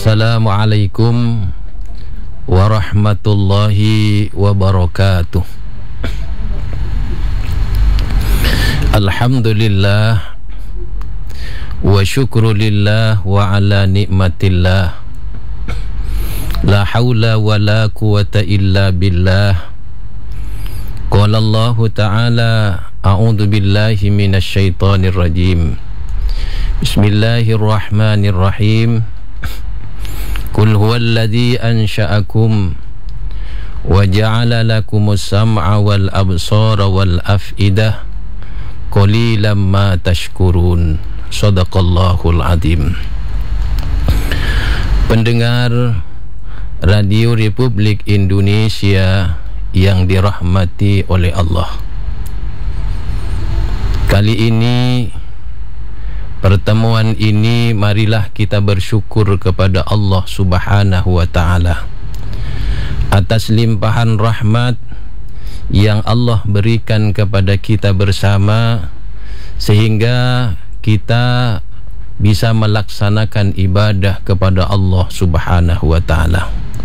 Assalamualaikum warahmatullahi wabarakatuh. Alhamdulillah wa syukrulillah wa ala nikmatillah. La hawla wa la quwata illa billah. Qala Allah ta'ala a'udzu billahi minasy syaithanir rajim. Bismillahirrahmanirrahim. Qul huwallazi ansha'akum wa ja'ala lakumus sam'a wal absara wal af'idah qalilan ma tashkurun. Shadaqallahul azim. Pendengar Radio Republik Indonesia yang dirahmati oleh Allah, kali ini, pertemuan ini, marilah kita bersyukur kepada Allah Subhanahu wa ta'ala atas limpahan rahmat yang Allah berikan kepada kita bersama, sehingga kita bisa melaksanakan ibadah kepada Allah Subhanahu wa ta'ala.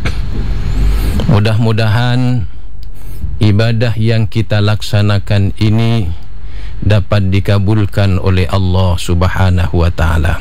Mudah-mudahan ibadah yang kita laksanakan ini dapat dikabulkan oleh Allah Subhanahu wa ta'ala.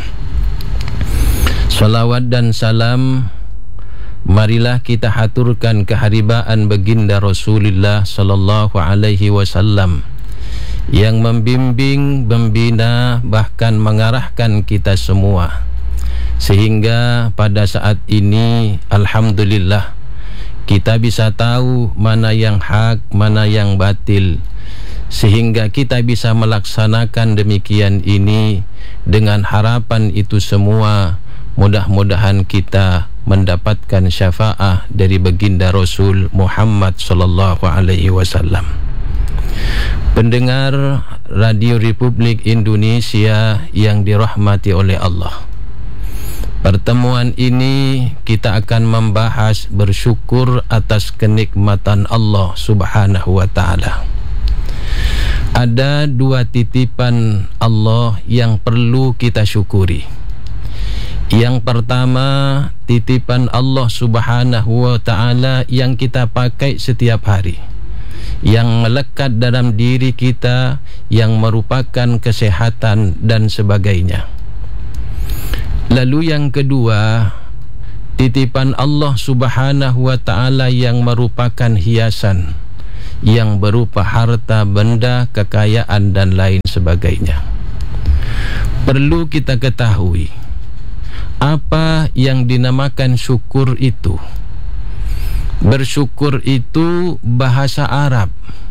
Salawat dan salam marilah kita haturkan keharibaan baginda Rasulullah sallallahu alaihi wasallam yang membimbing, membina, bahkan mengarahkan kita semua, sehingga pada saat ini alhamdulillah kita bisa tahu mana yang hak, mana yang batil, sehingga kita bisa melaksanakan demikian ini. Dengan harapan itu semua, mudah-mudahan kita mendapatkan syafaat dari baginda Rasul Muhammad sallallahu alaihi wasallam. Pendengar Radio Republik Indonesia yang dirahmati oleh Allah, pertemuan ini kita akan membahas bersyukur atas kenikmatan Allah Subhanahu wa ta'ala. Ada dua titipan Allah yang perlu kita syukuri. Yang pertama, titipan Allah Subhanahu wa ta'ala yang kita pakai setiap hari, yang melekat dalam diri kita, yang merupakan kesehatan dan sebagainya. Lalu yang kedua, titipan Allah Subhanahu wa ta'ala yang merupakan hiasan, yang berupa harta, benda, kekayaan dan lain sebagainya. Perlu kita ketahui apa yang dinamakan syukur itu. Bersyukur itu bahasa Arab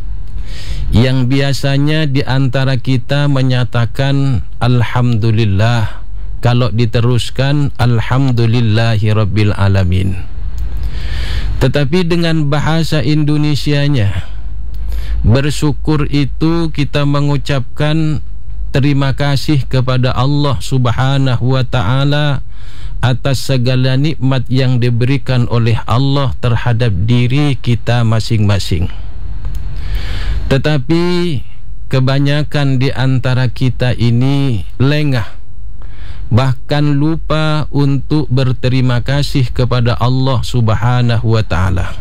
yang biasanya di antara kita menyatakan alhamdulillah, kalau diteruskan alhamdulillahi rabbil alamin. Tetapi dengan bahasa Indonesianya, bersyukur itu kita mengucapkan terima kasih kepada Allah Subhanahu wa ta'ala atas segala nikmat yang diberikan oleh Allah terhadap diri kita masing-masing. Tetapi kebanyakan di antara kita ini lengah, bahkan lupa untuk berterima kasih kepada Allah Subhanahu wa ta'ala.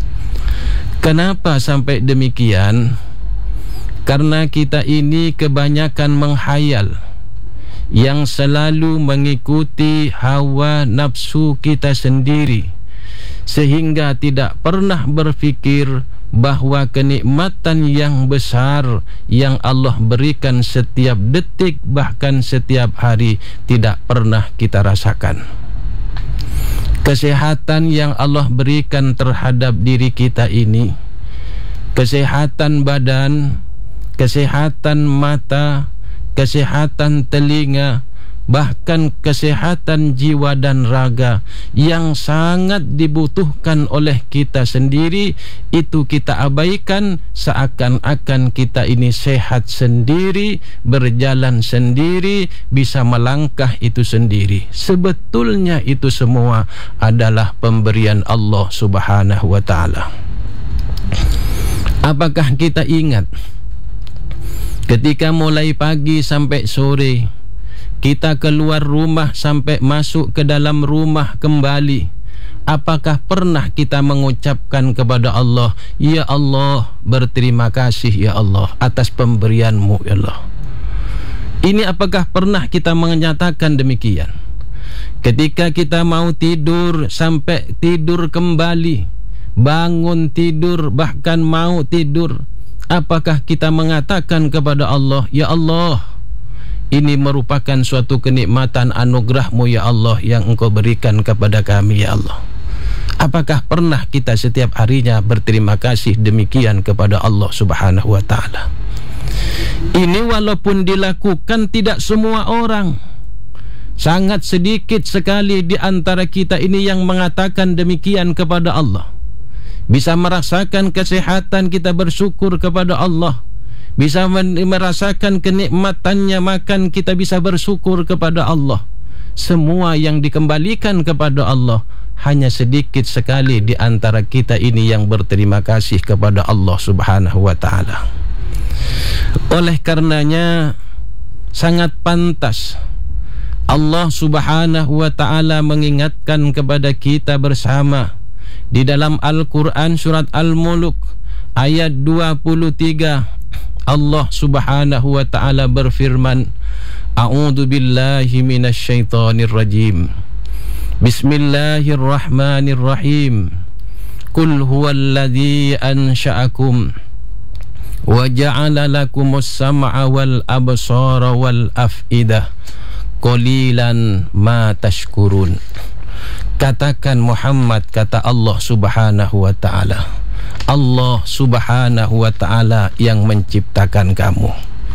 Kenapa sampai demikian? Karena kita ini kebanyakan menghayal, yang selalu mengikuti hawa nafsu kita sendiri, sehingga tidak pernah berfikir bahwa kenikmatan yang besar yang Allah berikan setiap detik, bahkan setiap hari, tidak pernah kita rasakan. Kesehatan yang Allah berikan terhadap diri kita ini, kesehatan badan, kesehatan mata, kesehatan telinga, bahkan kesehatan jiwa dan raga yang sangat dibutuhkan oleh kita sendiri, itu kita abaikan seakan-akan kita ini sehat sendiri, berjalan sendiri, bisa melangkah itu sendiri. Sebetulnya itu semua adalah pemberian Allah Subhanahu wa ta'ala. Apakah kita ingat ketika mulai pagi sampai sore kita keluar rumah sampai masuk ke dalam rumah kembali, apakah pernah kita mengucapkan kepada Allah, ya Allah, berterima kasih ya Allah atas pemberian-Mu ya Allah? Ini apakah pernah kita menyatakan demikian? Ketika kita mau tidur sampai tidur kembali, bangun tidur, bahkan mau tidur, apakah kita mengatakan kepada Allah, ya Allah, ini merupakan suatu kenikmatan anugerah-Mu ya Allah yang Engkau berikan kepada kami ya Allah? Apakah pernah kita setiap harinya berterima kasih demikian kepada Allah Subhanahu wa ta'ala? Ini walaupun dilakukan tidak semua orang, sangat sedikit sekali di antara kita ini yang mengatakan demikian kepada Allah. Bisa merasakan kesehatan, kita bersyukur kepada Allah. Bisa merasakan kenikmatannya makan, kita bisa bersyukur kepada Allah. Semua yang dikembalikan kepada Allah, hanya sedikit sekali di antara kita ini yang berterima kasih kepada Allah Subhanahu wa ta'ala. Oleh karenanya sangat pantas Allah Subhanahu wa ta'ala mengingatkan kepada kita bersama di dalam Al-Quran surat Al-Mulk ayat 23. Allah Subhanahu wa ta'ala berfirman, A'udzu billahi minasyaitonir rajim. Bismillahirrahmanirrahim. Qul huwallazi ansha'akum wa ja'ala lakumus sam'a wal absara wal af'idah qalilan ma tashkurun. Katakan Muhammad, kata Allah Subhanahu wa ta'ala, Allah Subhanahu wa ta'ala yang menciptakan kamu.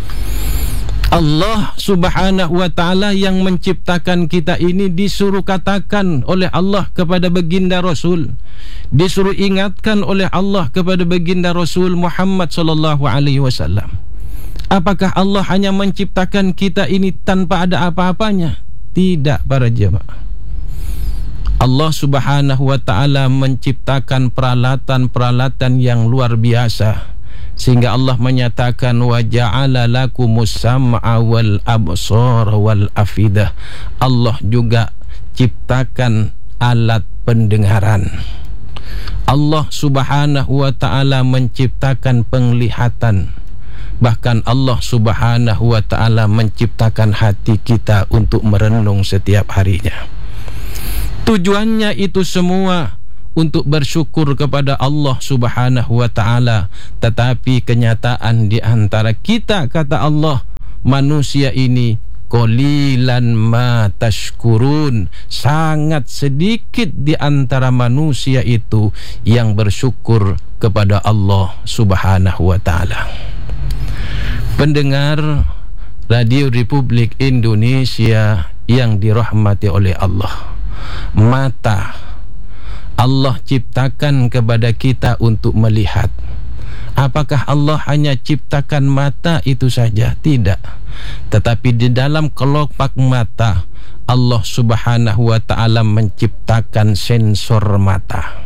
Allah Subhanahu wa ta'ala yang menciptakan kita ini disuruh katakan oleh Allah kepada baginda Rasul, disuruh ingatkan oleh Allah kepada baginda Rasul Muhammad sallallahu alaihi wasallam. Apakah Allah hanya menciptakan kita ini tanpa ada apa-apanya? Tidak, para jemaah. Allah Subhanahu wa ta'ala menciptakan peralatan-peralatan yang luar biasa, sehingga Allah menyatakan wa ja'ala lakumus sam'a wal absara wal afidah. Allah juga ciptakan alat pendengaran. Allah Subhanahu wa ta'ala menciptakan penglihatan. Bahkan Allah Subhanahu wa ta'ala menciptakan hati kita untuk merenung setiap harinya. Tujuannya itu semua untuk bersyukur kepada Allah Subhanahu wa ta'ala. Tetapi kenyataan di antara kita, kata Allah, manusia ini qalilan ma tashkurun, sangat sedikit di antara manusia itu yang bersyukur kepada Allah Subhanahu wa ta'ala. Pendengar Radio Republik Indonesia yang dirahmati oleh Allah, mata Allah ciptakan kepada kita untuk melihat. Apakah Allah hanya ciptakan mata itu saja? Tidak. Tetapi di dalam kelopak mata Allah Subhanahu wa ta'ala menciptakan sensor mata,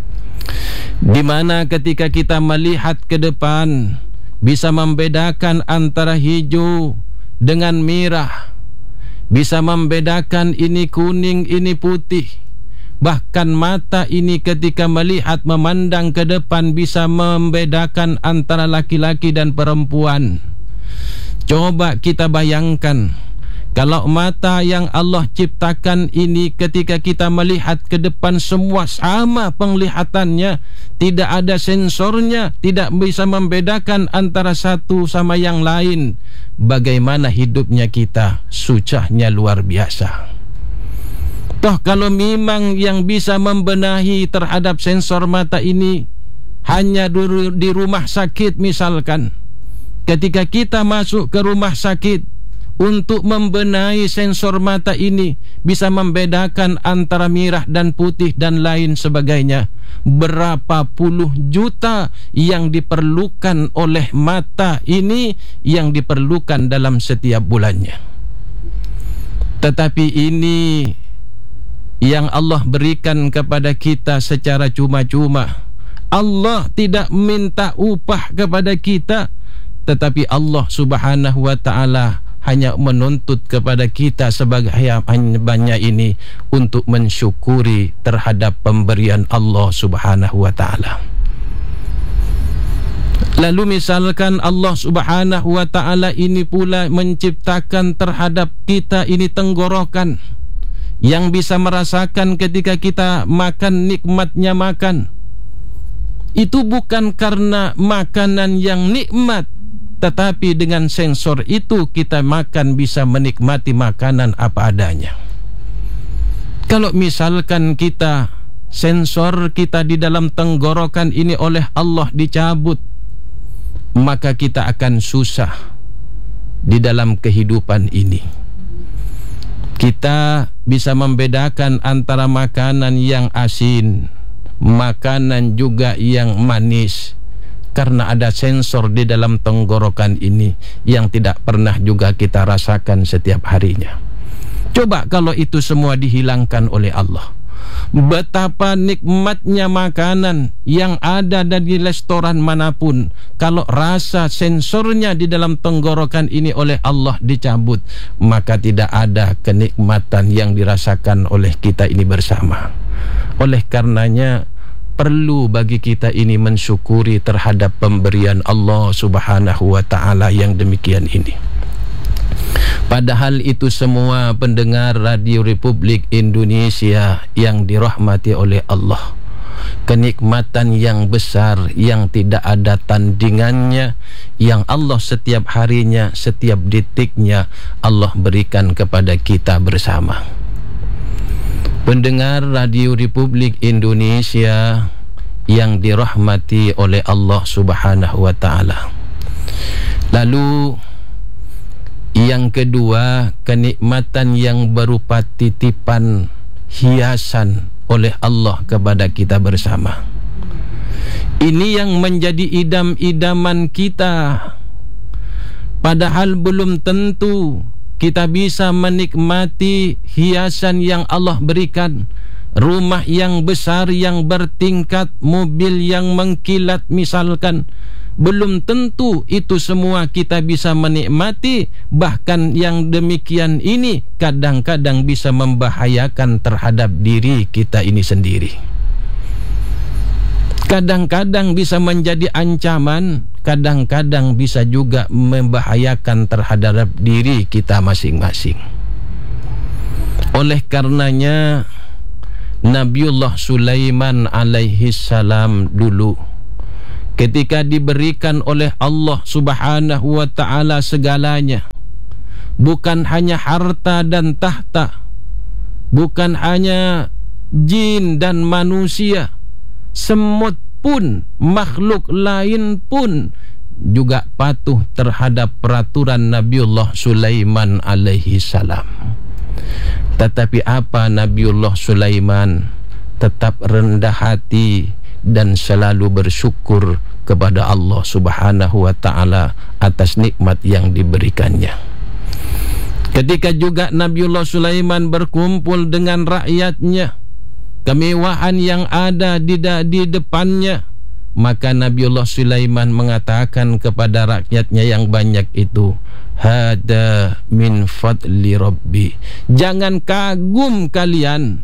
di mana ketika kita melihat ke depan bisa membedakan antara hijau dengan merah, bisa membedakan ini kuning, ini putih. Bahkan mata ini ketika melihat, memandang ke depan, bisa membedakan antara laki-laki dan perempuan. Coba kita bayangkan, kalau mata yang Allah ciptakan ini ketika kita melihat ke depan semua sama penglihatannya, tidak ada sensornya, tidak bisa membedakan antara satu sama yang lain, bagaimana hidupnya kita? Susahnya luar biasa. Toh kalau memang yang bisa membenahi terhadap sensor mata ini hanya di rumah sakit misalkan, ketika kita masuk ke rumah sakit untuk membenahi sensor mata ini, bisa membedakan antara merah dan putih dan lain sebagainya, berapa puluh juta yang diperlukan oleh mata ini, yang diperlukan dalam setiap bulannya. Tetapi ini yang Allah berikan kepada kita secara cuma-cuma. Allah tidak minta upah kepada kita, tetapi Allah Subhanahu wa ta'ala hanya menuntut kepada kita sebagai hambanya ini untuk mensyukuri terhadap pemberian Allah Subhanahu wa ta'ala. Lalu misalkan Allah Subhanahu wa ta'ala ini pula menciptakan terhadap kita ini tenggorokan yang bisa merasakan ketika kita makan, nikmatnya makan. Itu bukan karena makanan yang nikmat, tetapi dengan sensor itu kita makan bisa menikmati makanan apa adanya. Kalau misalkan kita, sensor kita di dalam tenggorokan ini oleh Allah dicabut, maka kita akan susah di dalam kehidupan ini. Kita bisa membedakan antara makanan yang asin, makanan juga yang manis, karena ada sensor di dalam tenggorokan ini yang tidak pernah juga kita rasakan setiap harinya. Coba kalau itu semua dihilangkan oleh Allah, betapa nikmatnya makanan yang ada di restoran manapun. Kalau rasa sensornya di dalam tenggorokan ini oleh Allah dicabut, maka tidak ada kenikmatan yang dirasakan oleh kita ini bersama. Oleh karenanya perlu bagi kita ini mensyukuri terhadap pemberian Allah Subhanahu wa ta'ala yang demikian ini. Padahal itu semua pendengar Radio Republik Indonesia yang dirahmati oleh Allah, kenikmatan yang besar yang tidak ada tandingannya, yang Allah setiap harinya, setiap detiknya Allah berikan kepada kita bersama. Pendengar Radio Republik Indonesia yang dirahmati oleh Allah Subhanahu wa ta'ala. Lalu yang kedua, kenikmatan yang berupa titipan hiasan oleh Allah kepada kita bersama. Ini yang menjadi idam-idaman kita. Padahal belum tentu kita bisa menikmati hiasan yang Allah berikan. Rumah yang besar yang bertingkat, mobil yang mengkilat misalkan, belum tentu itu semua kita bisa menikmati. Bahkan yang demikian ini kadang-kadang bisa membahayakan terhadap diri kita ini sendiri. Kadang-kadang bisa menjadi ancaman, kadang-kadang bisa juga membahayakan terhadap diri kita masing-masing. Oleh karenanya Nabiullah Sulaiman alaihi salam dulu ketika diberikan oleh Allah Subhanahu wa ta'ala segalanya, bukan hanya harta dan tahta, bukan hanya jin dan manusia, semut pun, makhluk lain pun juga patuh terhadap peraturan Nabiullah Sulaiman alaihi salam. Tetapi apa Nabiullah Sulaiman tetap rendah hati dan selalu bersyukur kepada Allah Subhanahu wa ta'ala atas nikmat yang diberikannya. Ketika juga Nabiullah Sulaiman berkumpul dengan rakyatnya, kemewahan yang ada di depannya, maka Nabiullah Sulaiman mengatakan kepada rakyatnya yang banyak itu, hada min fadli rabbi, jangan kagum kalian,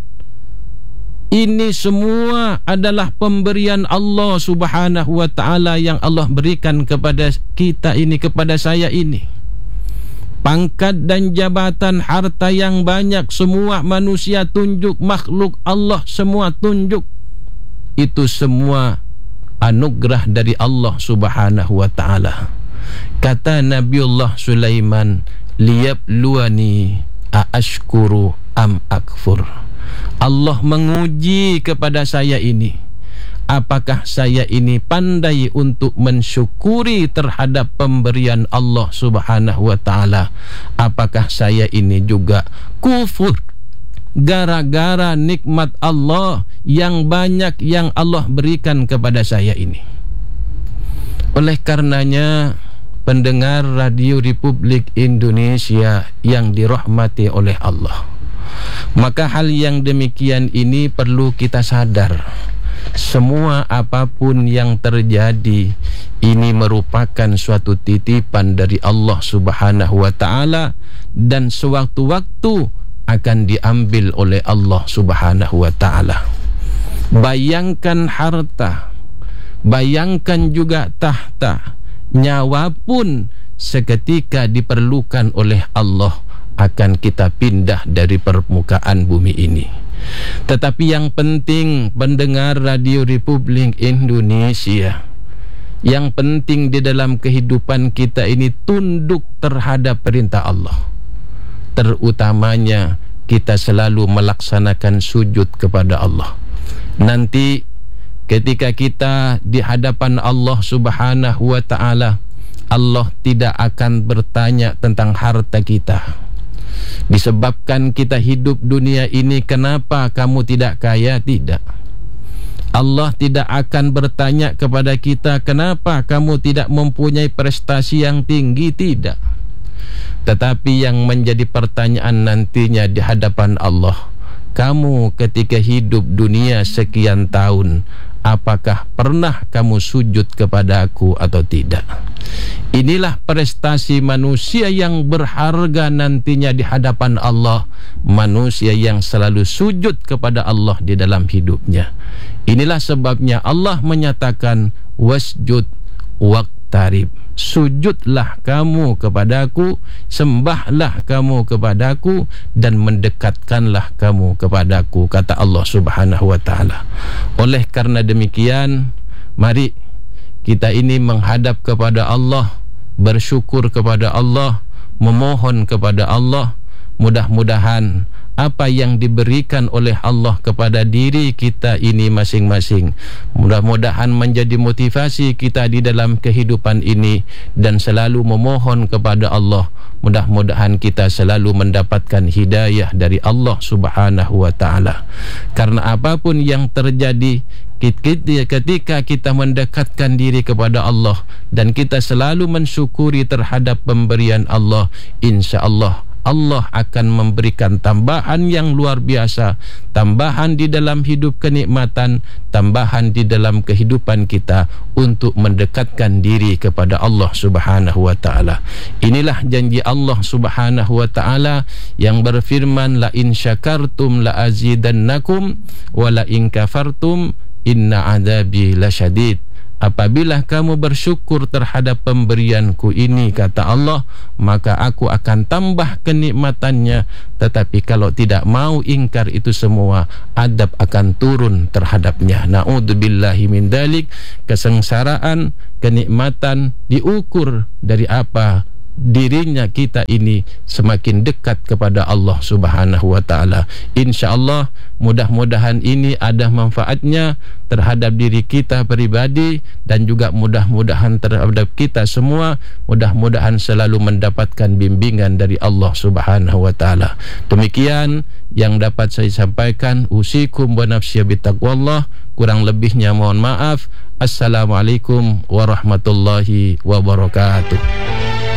ini semua adalah pemberian Allah Subhanahu wa ta'ala yang Allah berikan kepada kita ini, kepada saya ini. Pangkat dan jabatan, harta yang banyak, semua manusia tunjuk, makhluk Allah semua tunjuk, itu semua anugerah dari Allah Subhanahu wa ta'ala. Kata Nabiullah Sulaiman, liyabluwani aashkuru am akfur. Allah menguji kepada saya ini, apakah saya ini pandai untuk mensyukuri terhadap pemberian Allah Subhanahu wa ta'ala, apakah saya ini juga kufur gara-gara nikmat Allah yang banyak yang Allah berikan kepada saya ini. Oleh karenanya pendengar Radio Republik Indonesia yang dirahmati oleh Allah, maka hal yang demikian ini perlu kita sadar. semua apapun yang terjadi ini merupakan suatu titipan dari Allah Subhanahu wa taala, dan sewaktu-waktu akan diambil oleh Allah Subhanahu wa taala. Bayangkan harta, bayangkan juga tahta, nyawa pun seketika diperlukan oleh Allah akan kita pindah dari permukaan bumi ini. Tetapi yang penting pendengar Radio Republik Indonesia, yang penting di dalam kehidupan kita ini tunduk terhadap perintah Allah. Terutamanya kita selalu melaksanakan sujud kepada Allah. Nanti ketika kita di hadapan Allah Subhanahu wa taala, Allah tidak akan bertanya tentang harta kita. Disebabkan kita hidup dunia ini, kenapa kamu tidak kaya? Tidak. Allah tidak akan bertanya kepada kita, kenapa kamu tidak mempunyai prestasi yang tinggi? Tidak. Tetapi yang menjadi pertanyaan nantinya di hadapan Allah, kamu ketika hidup dunia sekian tahun, apakah pernah kamu sujud kepada aku atau tidak? Inilah prestasi manusia yang berharga nantinya di hadapan Allah, manusia yang selalu sujud kepada Allah di dalam hidupnya. Inilah sebabnya Allah menyatakan wasjud waqtarib, sujudlah kamu kepadaku, sembahlah kamu kepadaku, dan mendekatkanlah kamu kepadaku, kata Allah Subhanahu wa taala. Oleh karena demikian, mari kita ini menghadap kepada Allah, bersyukur kepada Allah, memohon kepada Allah. Mudah-mudahan apa yang diberikan oleh Allah kepada diri kita ini masing-masing, mudah-mudahan menjadi motivasi kita di dalam kehidupan ini, dan selalu memohon kepada Allah. Mudah-mudahan kita selalu mendapatkan hidayah dari Allah Subhanahu wa taala. Karena apapun yang terjadi, ketika kita mendekatkan diri kepada Allah dan kita selalu mensyukuri terhadap pemberian Allah, insya-Allah Allah akan memberikan tambahan yang luar biasa, tambahan di dalam hidup kenikmatan, tambahan di dalam kehidupan kita untuk mendekatkan diri kepada Allah Subhanahu wa taala. Inilah janji Allah Subhanahu wa taala yang berfirman, la in syakartum la azidannakum wa la in kafartum inna adzabi lasyadid. Apabila kamu bersyukur terhadap pemberianku ini, kata Allah, maka aku akan tambah kenikmatannya. Tetapi kalau tidak mau ingkar itu semua, adab akan turun terhadapnya. Na'udzubillahi min dzalik. Kesengsaraan, kenikmatan diukur dari apa dirinya kita ini semakin dekat kepada Allah Subhanahu wa taala. Insyaallah mudah-mudahan ini ada manfaatnya terhadap diri kita pribadi, dan juga mudah-mudahan terhadap kita semua. Mudah-mudahan selalu mendapatkan bimbingan dari Allah Subhanahu wa taala. Demikian yang dapat saya sampaikan. Usikum wa nafsya bitaqwallah. Kurang lebihnya mohon maaf. Assalamualaikum warahmatullahi wabarakatuh.